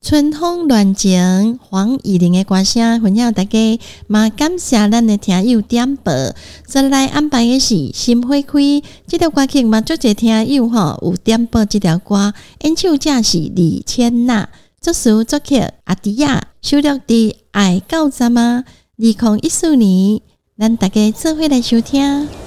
春风乱情，黄怡玲的歌声分享大家，嘛感谢咱的听友点播。再来安排的是心花开，这条歌曲嘛，足侪听友吼有点播这条歌，演唱者是李千娜，作词作曲阿迪亚，收录伫《爱到站》2014年，咱大家做伙来收听。